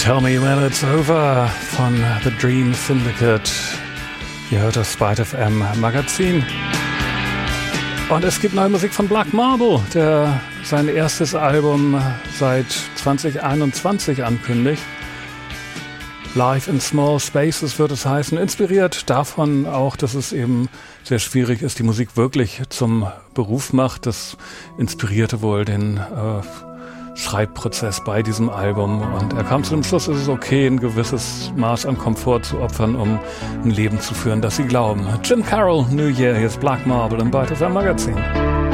Tell Me When It's Over von The Dream Syndicate. Ihr hört das Byte FM Magazin. Und es gibt neue Musik von Black Marble, der sein erstes Album seit 2021 ankündigt. Live in Small Spaces wird es heißen. Inspiriert davon auch, dass es eben sehr schwierig ist, die Musik wirklich zum Beruf macht. Das inspirierte wohl den Schreibprozess bei diesem Album, und er kam zu dem Schluss, es ist okay, ein gewisses Maß an Komfort zu opfern, um ein Leben zu führen, das sie glauben. Jim Carroll, New Year, hier ist Black Marble im Byte FM Magazin.